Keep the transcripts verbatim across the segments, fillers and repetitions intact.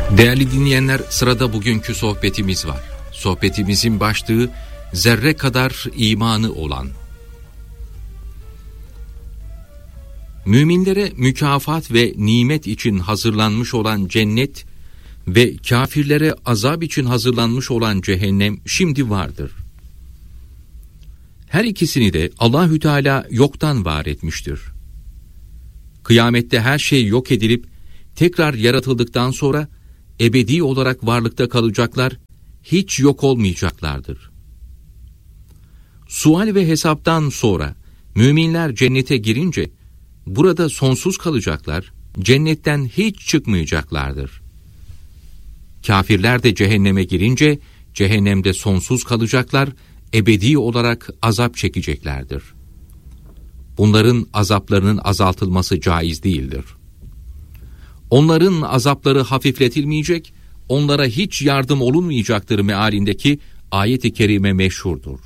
Değerli dinleyenler, sırada bugünkü sohbetimiz var. Sohbetimizin başlığı zerre kadar imanı olan. Müminlere mükafat ve nimet için hazırlanmış olan cennet ve kafirlere azap için hazırlanmış olan cehennem şimdi vardır. Her ikisini de Allahü Teala yoktan var etmiştir. Kıyamette her şey yok edilip tekrar yaratıldıktan sonra ebedi olarak varlıkta kalacaklar, hiç yok olmayacaklardır. Sual ve hesaptan sonra müminler cennete girince burada sonsuz kalacaklar, cennetten hiç çıkmayacaklardır. Kafirler de cehenneme girince cehennemde sonsuz kalacaklar, ebedi olarak azap çekeceklerdir. Bunların azaplarının azaltılması caiz değildir. Onların azapları hafifletilmeyecek, onlara hiç yardım olunmayacaktır mealindeki ayet-i kerime meşhurdur.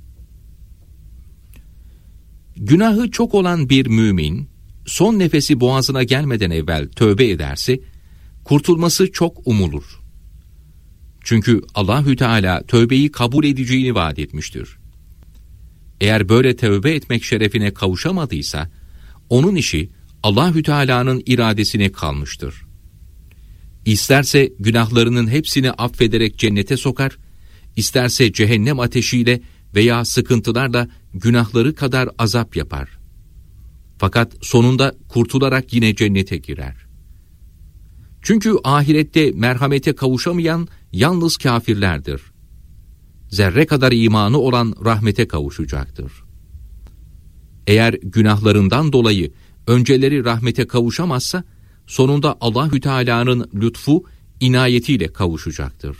Günahı çok olan bir mümin, son nefesi boğazına gelmeden evvel tövbe ederse, kurtulması çok umulur. Çünkü Allahü Teala tövbeyi kabul edeceğini vaat etmiştir. Eğer böyle tövbe etmek şerefine kavuşamadıysa, onun işi Allahü Teala'nın iradesine kalmıştır. İsterse günahlarının hepsini affederek cennete sokar, isterse cehennem ateşiyle veya sıkıntılarla günahları kadar azap yapar. Fakat sonunda kurtularak yine cennete girer. Çünkü ahirette merhamete kavuşamayan yalnız kafirlerdir. Zerre kadar imanı olan rahmete kavuşacaktır. Eğer günahlarından dolayı önceleri rahmete kavuşamazsa, sonunda Allahü Teala'nın lütfu, inayetiyle kavuşacaktır.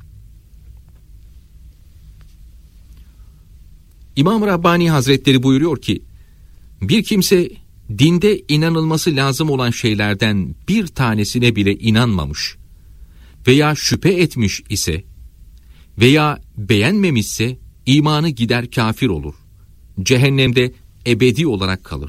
İmam Rabbani Hazretleri buyuruyor ki, bir kimse dinde inanılması lazım olan şeylerden bir tanesine bile inanmamış veya şüphe etmiş ise veya beğenmemişse imanı gider kafir olur. Cehennemde ebedi olarak kalır.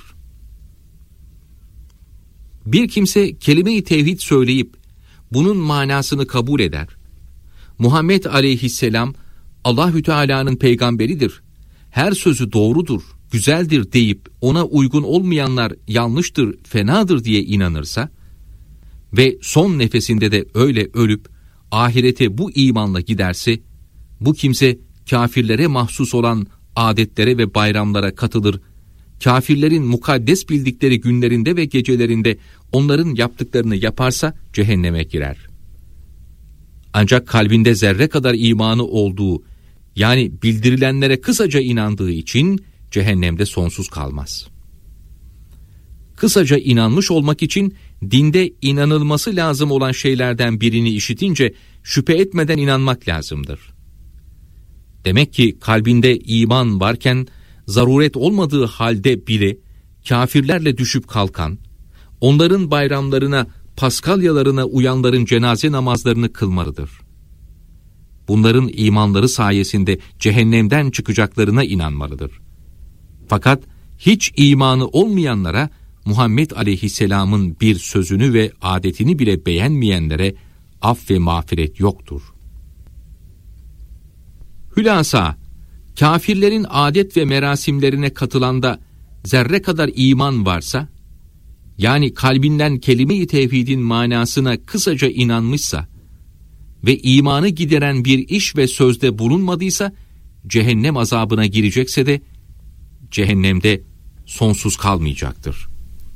Bir kimse kelime-i tevhid söyleyip bunun manasını kabul eder. Muhammed aleyhisselam Allahü Teala'nın peygamberidir, her sözü doğrudur, güzeldir deyip ona uygun olmayanlar yanlıştır, fenadır diye inanırsa ve son nefesinde de öyle ölüp ahirete bu imanla giderse, bu kimse kafirlere mahsus olan adetlere ve bayramlara katılır, kafirlerin mukaddes bildikleri günlerinde ve gecelerinde onların yaptıklarını yaparsa cehenneme girer. Ancak kalbinde zerre kadar imanı olduğu, yani bildirilenlere kısaca inandığı için cehennemde sonsuz kalmaz. Kısaca inanmış olmak için dinde inanılması lazım olan şeylerden birini işitince şüphe etmeden inanmak lazımdır. Demek ki kalbinde iman varken zaruret olmadığı halde bile kafirlerle düşüp kalkan, onların bayramlarına, paskalyalarına uyanların cenaze namazlarını kılmalıdır. Bunların imanları sayesinde cehennemden çıkacaklarına inanmalıdır. Fakat hiç imanı olmayanlara, Muhammed aleyhisselamın bir sözünü ve adetini bile beğenmeyenlere af ve mağfiret yoktur. Hülasa, kafirlerin adet ve merasimlerine katılanda zerre kadar iman varsa, yani kalbinden kelime-i tevhidin manasına kısaca inanmışsa ve imanı gideren bir iş ve sözde bulunmadıysa, cehennem azabına girecekse de cehennemde sonsuz kalmayacaktır.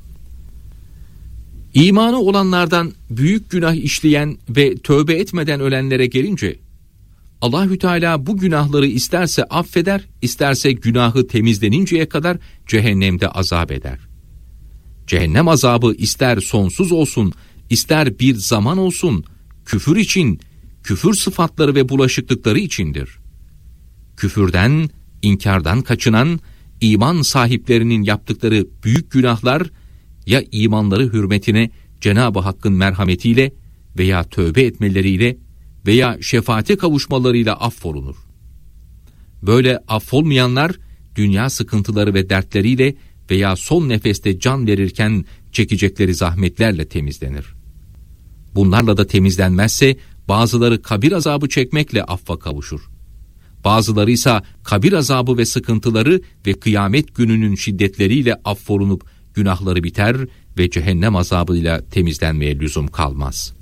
İmanı olanlardan büyük günah işleyen ve tövbe etmeden ölenlere gelince, Allahü Teala bu günahları isterse affeder, isterse günahı temizleninceye kadar cehennemde azap eder. Cehennem azabı ister sonsuz olsun, ister bir zaman olsun, küfür için, küfür sıfatları ve bulaşıklıkları içindir. Küfürden, inkardan kaçınan, iman sahiplerinin yaptıkları büyük günahlar, ya imanları hürmetine Cenab-ı Hakk'ın merhametiyle veya tövbe etmeleriyle veya şefaate kavuşmalarıyla affolunur. Böyle affolmayanlar, dünya sıkıntıları ve dertleriyle veya son nefeste can verirken çekecekleri zahmetlerle temizlenir. Bunlarla da temizlenmezse bazıları kabir azabı çekmekle affa kavuşur. Bazıları ise kabir azabı ve sıkıntıları ve kıyamet gününün şiddetleriyle affolunup günahları biter ve cehennem azabıyla temizlenmeye lüzum kalmaz.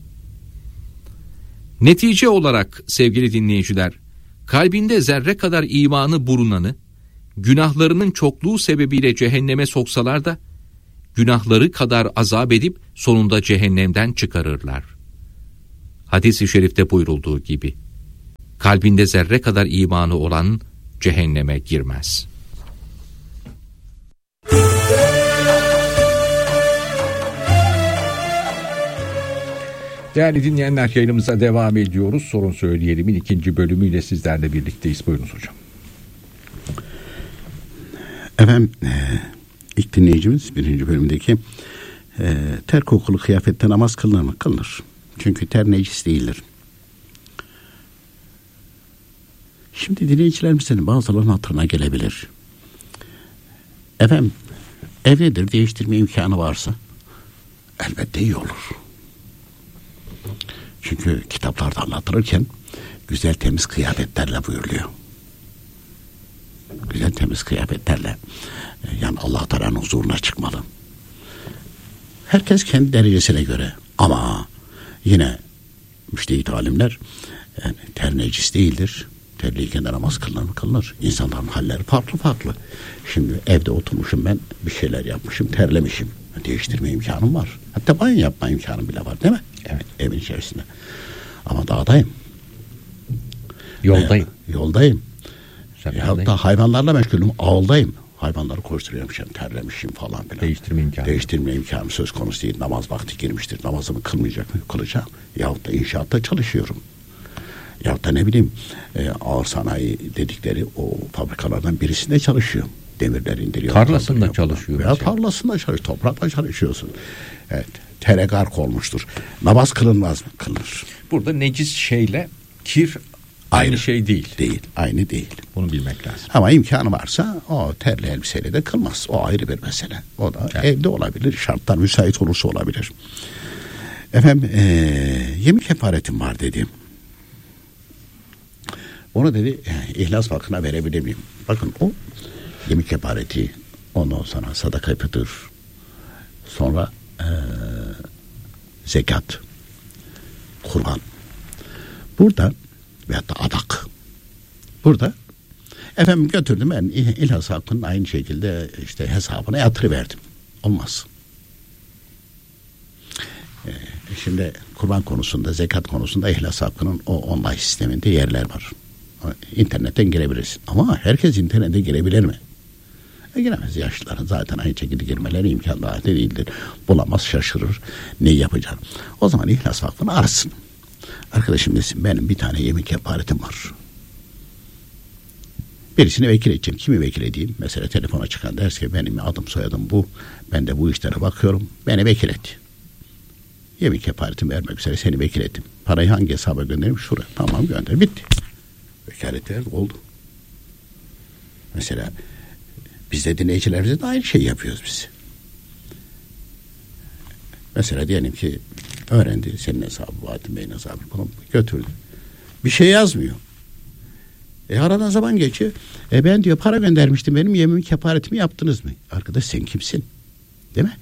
Netice olarak sevgili dinleyiciler, kalbinde zerre kadar imanı bulunanı, günahlarının çokluğu sebebiyle cehenneme soksalar da, günahları kadar azap edip sonunda cehennemden çıkarırlar. Hadis-i şerifte buyurulduğu gibi, kalbinde zerre kadar imanı olan cehenneme girmez. Değerli dinleyenler, yayınımıza devam ediyoruz. Sorun Söyleyelim'in ikinci bölümüyle sizlerle birlikteyiz. Buyurunuz hocam. Efendim, e, ilk dinleyicimiz birinci bölümdeki e, ter kokulu kıyafette namaz kılınır mı? Kılınır. Çünkü ter necis değildir. Şimdi dinleyicilerimizin bazılarının hatırına gelebilir. Efendim, evdedir, değiştirme imkanı varsa elbette iyi olur. Çünkü kitaplarda anlatılırken güzel temiz kıyafetlerle buyuruluyor. Güzel temiz kıyafetlerle, yani Allah Teala'nın huzuruna çıkmalı. Herkes kendi derecesine göre, ama yine müştehit alimler, yani ter necis değildir. Terliyken de namaz kılınır mı? Kılınır. İnsanların halleri farklı farklı. Şimdi evde oturmuşum, ben bir şeyler yapmışım, terlemişim. Değiştirme imkanım var. Hatta banyo yapma imkanım bile var, değil mi? Evet. Evin içerisinde. Ama dağdayım. Yoldayım. Ee, yoldayım. Hatta hayvanlarla meşgulüm. Ağıldayım. Hayvanları koşturuyorum, şimdi terlemişim falan filan. Değiştirme imkanı. Değiştirme imkanı söz konusu değil. Namaz vakti girmiştir. Namazımı kılmayacak mı? Kılacağım. Yahut da inşaatta çalışıyorum. Yahut da ne bileyim e, ağır sanayi dedikleri o fabrikalardan birisinde çalışıyorum. Demirler indiriyor. Tarlasında çalışıyor. Veya tarlasında çalışıyor. Toprakla çalışıyorsun. Evet. Tere gark olmuştur. Namaz kılınmaz mı? Kılınır. Burada necis şeyle kir aynı, aynı şey değil. Değil. Aynı değil. Bunu bilmek lazım. Ama imkanı varsa o terli elbiseyle de kılmaz. O ayrı bir mesele. O da evet, evde olabilir. Şartlar müsait olursa olabilir. Efendim ee, yemin kefaretim var dedim. Onu dedi İhlas Vakfı'na verebilir miyim? Bakın o yemin kefareti, ondan sonra sadaka fıtır, sonra ee, zekat, kurban. Burada veyahut da adak. Burada efendim götürdüm ben İhlas Vakfı'nın aynı şekilde işte hesabına yatırıverdim. Olmaz. Ee, şimdi kurban konusunda, zekat konusunda İhlas Vakfı'nın o online sisteminde yerler var. İnternetten girebilirsin. Ama herkes internete girebilir mi? E giremez. Yaşlıların zaten aynı şekilde girmeleri imkanı değildir. Bulamaz, şaşırır. Ne yapacağım? O zaman İhlas Vakfı'nı arasın. Arkadaşım desin, benim bir tane yemin kefaretim var. Birisini vekil edeceğim. Kimi vekil edeyim? Mesela telefona çıkan ders ki benim adım soyadım bu. Ben de bu işlere bakıyorum. Beni vekil et. Yemin kefaretimi vermek üzere seni vekil ettim. Parayı hangi hesaba göndereyim? Şuraya. Tamam, gönder. Bitti. Vekalet verdi, oldu. Mesela biz de dinleyicilerimize de aynı şeyi yapıyoruz biz. Mesela diyelim ki öğrendi senin hesabı, Bahattin Bey'in hesabı, bunu götürdü. Bir şey yazmıyor. E aradan zaman geçiyor. E ben diyor para göndermiştim, benim yemin kefaretimi yaptınız mı? Arkadaş sen kimsin? Değil mi?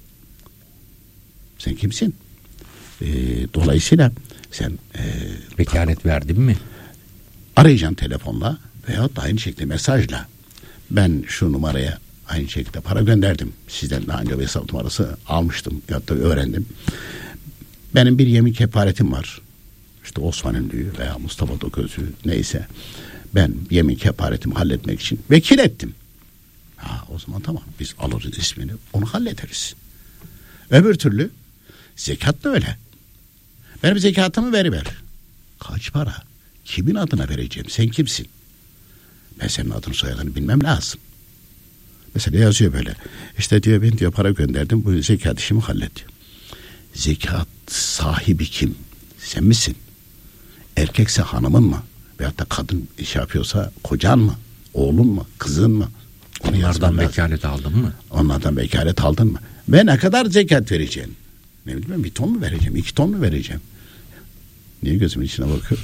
Sen kimsin? E, dolayısıyla sen e, vekalet verdin mi? Arayacaksın telefonla veyahut da aynı şekilde mesajla. Ben şu numaraya aynı şekilde para gönderdim. Sizden daha önce bir hesap numarası almıştım. Ya da öğrendim. Benim bir yemin kefaretim var. İşte Osman Ünlü'yü veya Mustafa Doköz'ü neyse. Ben yemin kefaretimi halletmek için vekil ettim. Ha, o zaman tamam. Biz alırız ismini. Onu hallederiz. Öbür türlü zekat da öyle. Benim zekatımı veriver. Kaç para? Kimin adına vereceğim? Sen kimsin? Ben senin adını soyadını bilmem lazım. Mesela yazıyor böyle. İşte diyor ben diyor para gönderdim. Bu zekat işimi hallet. Zekat sahibi kim? Sen misin? Erkekse hanımın mı? Veyahut da kadın iş yapıyorsa kocan mı? Oğlun mu? Kızın mı? Onlardan vekalet aldın mı? Onlardan vekalet aldın mı? Ve ne kadar zekat vereceksin? Ne bileyim ben, bir ton mu vereceğim, iki ton mu vereceğim? Niye gözümün içine bakıyor?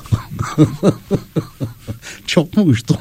Çok mu uçtum?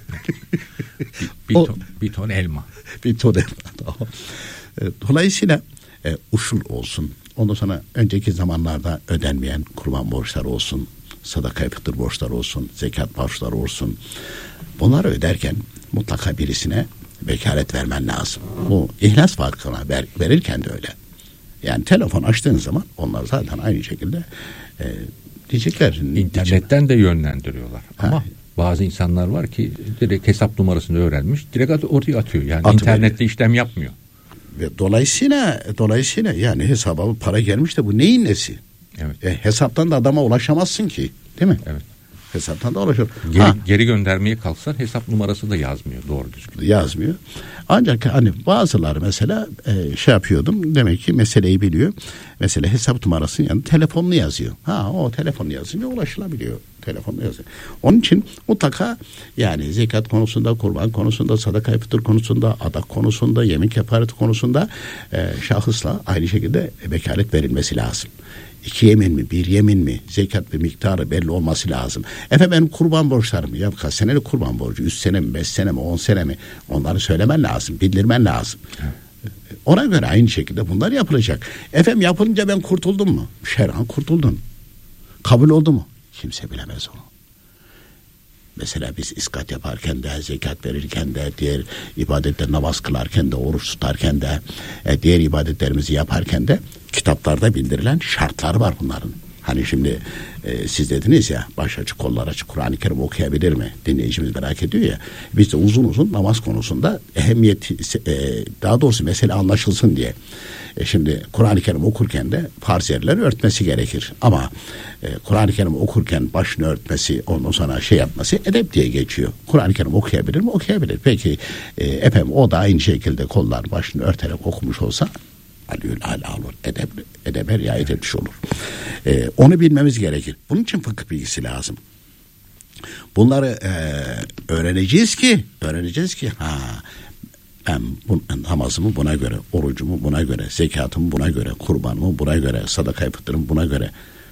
bir, bir, ton, bir ton elma. Bir ton elma. Dolayısıyla e, usul olsun. Ondan sonra önceki zamanlarda ödenmeyen kurban borçları olsun, sadaka fıtır borçları olsun, zekat borçları olsun. Bunları öderken mutlaka birisine vekalet vermen lazım. Bu ihlas farkına ver, verirken de öyle. Yani telefon açtığın zaman onlar zaten aynı şekilde e, diyecekler. İnternetten de yönlendiriyorlar. Ha. Ama bazı insanlar var ki direkt hesap numarasını öğrenmiş, direkt oraya atıyor. Yani Atıp internette ediyor. işlem yapmıyor. Ve dolayısıyla dolayısıyla yani hesaba para gelmiş de bu neyin nesi? Evet. E, hesaptan da adama ulaşamazsın ki, değil mi? Evet. Hesaptan da ulaşır. Geri, Ha, geri göndermeye kalksan hesap numarası da yazmıyor doğru düzgün. yazmıyor. Ancak hani bazıları mesela e, şey yapıyordum, demek ki meseleyi biliyor. Mesela hesap numarasının yanında telefonunu yazıyor. Ha, o telefonunu yazınca ulaşılabiliyor. Telefonunu yazıyor. Onun için mutlaka yani zekat konusunda, kurban konusunda, sadaka fıtır konusunda, adak konusunda, yemin kefareti konusunda e, şahısla aynı şekilde vekalet verilmesi lazım. İki yemin mi, bir yemin mi, zekat ve miktarı belli olması lazım. Efendim benim kurban borçlarım, ya kaç senelik kurban borcu, üç sene mi, beş sene mi, on sene mi, onları söylemen lazım, bildirmen lazım. Evet. Ona göre aynı şekilde bunlar yapılacak. Efendim yapılınca ben kurtuldum mu? Şer'an kurtuldun. Kabul oldu mu? Kimse bilemez onu. Mesela biz iskat yaparken de, zekat verirken de, diğer ibadetler, namaz kılarken de, oruç tutarken de, e, diğer ibadetlerimizi yaparken de kitaplarda bildirilen şartlar var bunların. Hani şimdi e, siz dediniz ya, baş açık kollar açık Kur'an-ı Kerim okuyabilir mi? Dinleyicimiz merak ediyor ya. Biz de uzun uzun namaz konusunda ehemmiyet, e, daha doğrusu mesele anlaşılsın diye. E şimdi Kur'an-ı Kerim okurken de farz yerleri örtmesi gerekir. Ama e, Kur'an-ı Kerim okurken başını örtmesi, ondan sonra şey yapması edep diye geçiyor. Kur'an-ı Kerim okuyabilir mi? Okuyabilir. Peki e, efendim o da aynı şekilde kollar başını örterek okumuş olsa alül ala olur. Edep, edebe riayet etmiş olur. E, onu bilmemiz gerekir. Bunun için fıkıh bilgisi lazım. Bunları e, öğreneceğiz ki öğreneceğiz ki ha ben bu, namazımı buna göre, orucumu buna göre, zekatımı buna göre, kurbanımı buna göre, sadaka fıtırımı buna göre,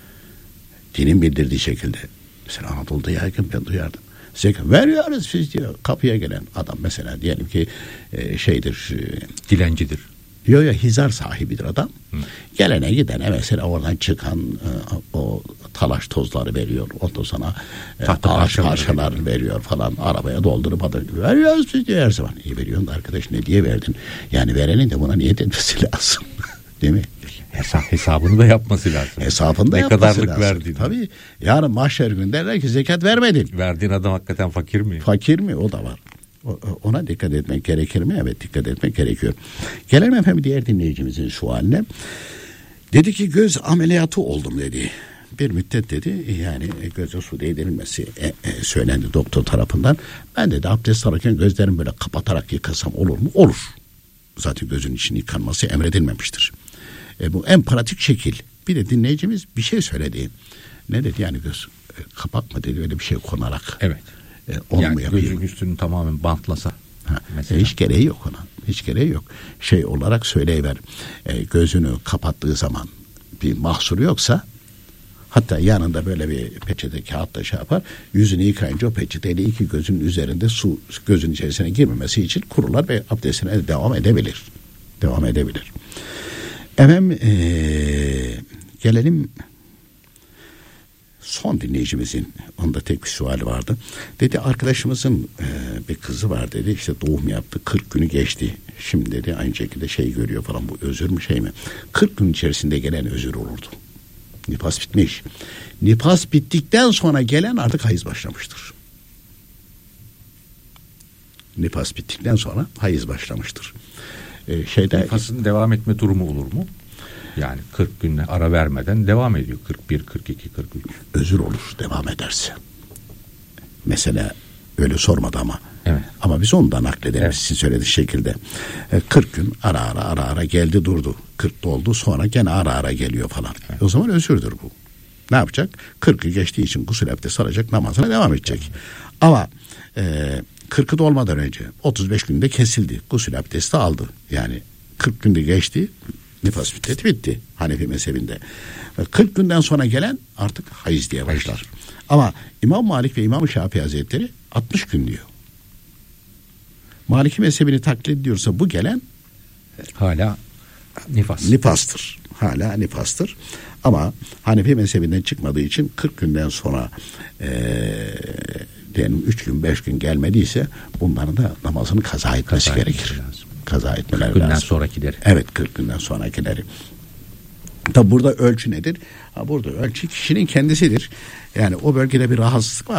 dinin bildirdiği şekilde. Mesela Anadolu'da yaygın ben duyardım. Zekat veriyoruz biz diyor. Kapıya gelen adam mesela diyelim ki e, şeydir. E, Dilencidir. Yok yok hizar sahibidir adam. Hı. Gelene gidene mesela oradan çıkan e, o talaş tozları veriyor. Ondan sonra e, ağaç parçalarını veriyor falan. Arabaya doldurup adam veriyoruz biz diyor her zaman. İyi veriyorsun da arkadaş ne diye verdin? Yani verenin de buna niyet etmesi lazım. Değil mi? Hesap, hesabını da yapması lazım. Hesabını da ne yapması kadarlık lazım. verdiğini. Tabii yarın mahşer günü derler ki zekat vermedin. Verdiğin adam hakikaten fakir mi? Fakir mi? O da var. Ona dikkat etmek gerekir mi? Evet, dikkat etmek gerekiyor. Gelelim efendim diğer dinleyicimizin şu haline. Dedi ki göz ameliyatı oldum dedi. Bir müddet dedi yani göze su değdirilmesi e, e, söylendi doktor tarafından. Ben dedi abdest alırken gözlerimi böyle kapatarak yıkasam olur mu? Olur. Zaten gözün için yıkanması emredilmemiştir. E, bu en pratik şekil. Bir de dinleyicimiz bir şey söyledi. Ne dedi yani göz e, kapak mı dedi öyle bir şey konarak. Evet. E, onu yani mu yapayım? gözün üstünü tamamen bantlasa. Ha, e, hiç gereği yok ona. Hiç gereği yok. Şey olarak söyleyiver. E, gözünü kapattığı zaman bir mahsuru yoksa hatta yanında böyle bir peçete kağıtla şey yapar. Yüzünü yıkayınca o peçeteyle iki gözün üzerinde su gözün içerisine girmemesi için kurular ve abdestine devam edebilir. Devam edebilir. Efendim ee, gelelim son dinleyicimizin, onda tek bir suali vardı. Dedi arkadaşımızın e, bir kızı var dedi, işte doğum yaptı, kırk günü geçti. Şimdi dedi aynı şekilde şey görüyor falan, bu özür mü şey mi? kırk gün içerisinde gelen özür olurdu. Nifas bitmiş. Nifas bittikten sonra gelen artık hayız başlamıştır. Nifas bittikten sonra hayız başlamıştır. Ee, şeyde Nifasın devam etme durumu olur mu? Yani kırk günle ara vermeden devam ediyor. kırk bir, kırk iki, kırk üç. Özür olur devam ederse. Mesela öyle sormadı ama. Evet. Ama biz onu da nakledelim evet. sizin söylediğiniz şekilde. E, kırk gün ara ara ara ara geldi durdu. kırk doldu sonra gene ara ara geliyor falan. Evet. O zaman özürdür bu. Ne yapacak? kırkı geçtiği için gusül abdesti alacak, namazına devam edecek. Evet. Ama e, kırkı dolmadan önce otuz beş günde kesildi. Gusül abdesti aldı. Yani kırk günde geçti. Nifas müddeti bitti Hanefi mezhebinde. Ve kırk günden sonra gelen artık hayız diye başlar. Ama İmam Malik ve İmam Şafii Hazretleri altmış gün diyor. Maliki mezhebini taklit ediyorsa bu gelen hala nifas. Nifastır. Hala nifastır. Ama Hanefi mezhebinden çıkmadığı için kırk günden sonra ee, diyelim üç gün beş gün gelmediyse bunların da namazını kaza etmesi kaza gerekir. Lazım. Kaza etmeleri kırk günden lazım. sonrakileri. Evet, kırk günden sonrakileri. Tabi burada ölçü nedir? Ha, burada ölçü kişinin kendisidir. Yani o bölgede bir rahatsızlık var.